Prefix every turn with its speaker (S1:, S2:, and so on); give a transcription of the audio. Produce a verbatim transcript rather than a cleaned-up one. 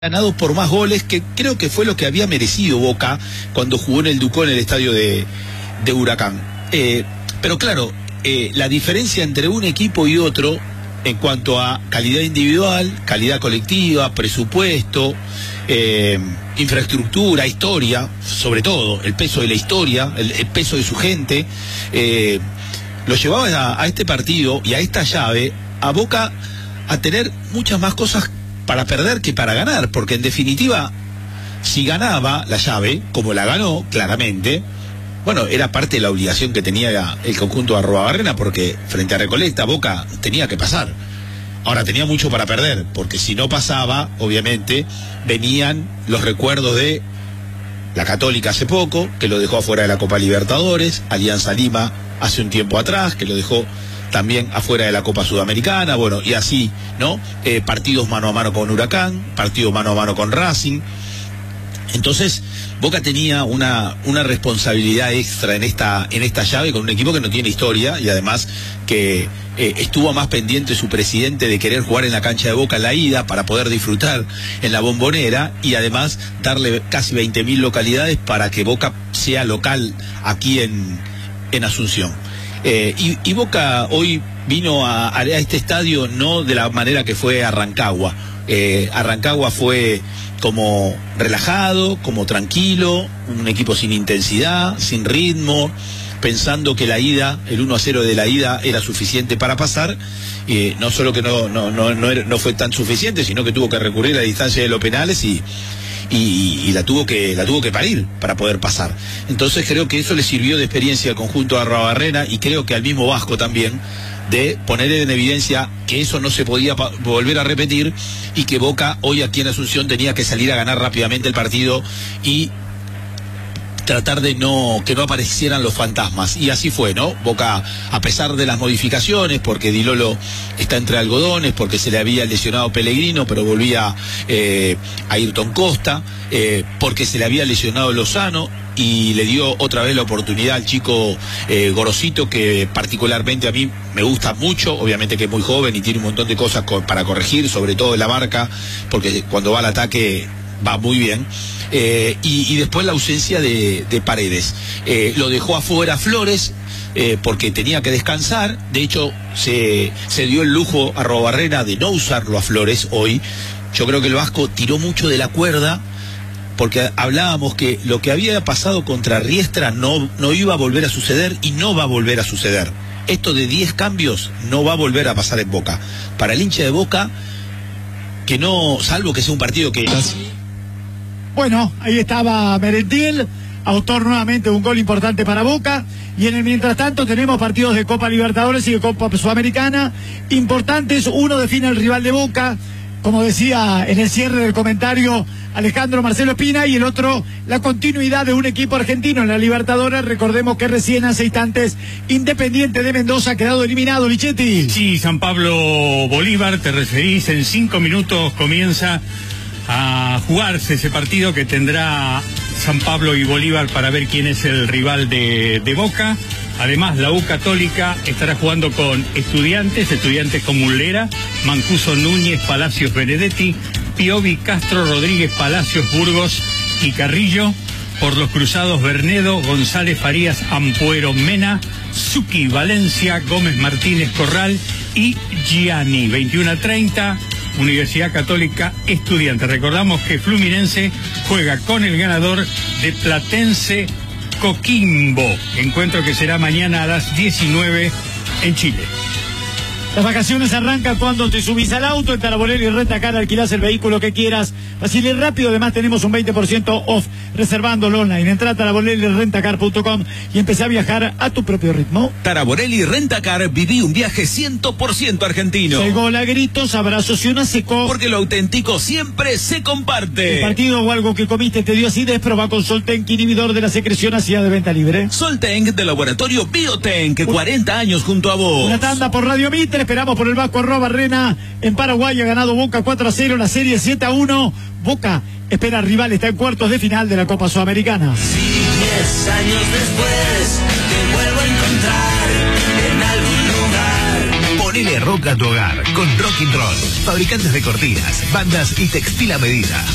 S1: ganado por más goles, que creo que fue lo que había merecido Boca cuando jugó en el Ducó, en el estadio de, de Huracán. Eh, pero claro, eh, la diferencia entre un equipo y otro en cuanto a calidad individual, calidad colectiva, presupuesto, eh, infraestructura, historia, sobre todo el peso de la historia, el, el peso de su gente, eh, lo llevaba a, a este partido y a esta llave a Boca a tener muchas más cosas para perder que para ganar, porque en definitiva, si ganaba la llave, como la ganó claramente, bueno, era parte de la obligación que tenía el conjunto de Arruabarrena, porque frente a Recoleta, Boca tenía que pasar. Ahora tenía mucho para perder, porque si no pasaba, obviamente, venían los recuerdos de la Católica hace poco, que lo dejó afuera de la Copa Libertadores, Alianza Lima hace un tiempo atrás, que lo dejó también afuera de la Copa Sudamericana, bueno, y así, ¿no? Eh, partidos mano a mano con Huracán, partidos mano a mano con Racing. Entonces, Boca tenía una, una responsabilidad extra en esta, en esta llave con un equipo que no tiene historia y además que eh, estuvo más pendiente su presidente de querer jugar en la cancha de Boca en la ida para poder disfrutar en la Bombonera y además darle casi veinte mil localidades para que Boca sea local aquí en, en Asunción. Eh, y, y Boca hoy vino a, a este estadio no de la manera que fue a Rancagua. Eh, a Rancagua fue como relajado, como tranquilo, un equipo sin intensidad, sin ritmo, pensando que la ida, el uno a cero de la ida era suficiente para pasar. Eh, no solo que no, no, no, no, era, no fue tan suficiente, sino que tuvo que recurrir a la distancia de los penales y Y, y la tuvo que la tuvo que parir para poder pasar. Entonces creo que eso le sirvió de experiencia al conjunto de Arruabarrena y creo que al mismo Vasco también, de poner en evidencia que eso no se podía volver a repetir y que Boca hoy aquí en Asunción tenía que salir a ganar rápidamente el partido y tratar de no que no aparecieran los fantasmas, y así fue, ¿no? Boca, a pesar de las modificaciones, porque Di Lolo está entre algodones, porque se le había lesionado Pellegrino, pero volvía eh, a Ayrton Costa, eh, porque se le había lesionado Lozano y le dio otra vez la oportunidad al chico eh, Gorosito, que particularmente a mí me gusta mucho, obviamente que es muy joven y tiene un montón de cosas co para corregir, sobre todo en la marca, porque cuando va al ataque va muy bien. Eh, y, y después la ausencia de, de Paredes. Eh, lo dejó afuera Flores eh, porque tenía que descansar. De hecho, se, se dio el lujo a Arruabarrena de no usarlo a Flores hoy. Yo creo que el Vasco tiró mucho de la cuerda, porque hablábamos que lo que había pasado contra Riestra no, no iba a volver a suceder y no va a volver a suceder. Esto de diez cambios no va a volver a pasar en Boca. Para el hincha de Boca, que no, salvo que sea un partido que...
S2: Bueno, ahí estaba Merentiel, autor nuevamente de un gol importante para Boca, y en el mientras tanto tenemos partidos de Copa Libertadores y de Copa Sudamericana importantes. Uno define el rival de Boca, como decía en el cierre del comentario Alejandro Marcelo Espina, y el otro la continuidad de un equipo argentino en la Libertadores. Recordemos que recién hace instantes Independiente de Mendoza ha quedado eliminado. Lichetti.
S3: Sí, San Pablo Bolívar, te referís, en cinco minutos comienza a jugarse ese partido que tendrá San Pablo y Bolívar para ver quién es el rival de, de Boca. Además, la U Católica estará jugando con Estudiantes, Estudiantes con Muslera, Mancuso, Núñez, Palacios, Benedetti, Piovi, Castro, Rodríguez, Palacios, Burgos y Carrillo. Por los cruzados, Bernedo, González, Farías, Ampuero, Mena, Zucchi, Valencia, Gómez, Martínez, Corral y Gianni. veintiuno a treinta, Universidad Católica, Estudiantes. Recordamos que Fluminense juega con el ganador de Platense Coquimbo, encuentro que será mañana a las diecinueve en Chile.
S2: Las vacaciones arrancan cuando te subís al auto. En Taraborelli Rentacar alquilás el vehículo que quieras fácil y rápido. Además tenemos un veinte por ciento off reservándolo online. Entra a taraborelli rentacar punto com y empezá a viajar a tu propio ritmo.
S4: Taraborelli Rentacar, viví un viaje cien por ciento argentino.
S2: Seis gol a gritos, abrazos y una seco.
S4: Porque lo auténtico siempre se comparte.
S2: El partido o algo que comiste te dio acidez, probá con Soltenk, inhibidor de la secreción ácida de venta libre.
S4: Soltenk de Laboratorio Biotenk, cuarenta años junto a vos.
S2: Una tanda por Radio Mitre. Esperamos por el Vasco Arruabarrena. En Paraguay ha ganado Boca cuatro a cero, la serie siete a uno. Boca espera rival, está en cuartos de final de la Copa Sudamericana.
S5: Si diez años después te vuelvo a encontrar en algún lugar.
S6: Ponele rock a tu hogar con Rock and Roll. Fabricantes de cortinas, bandas y textil a medida.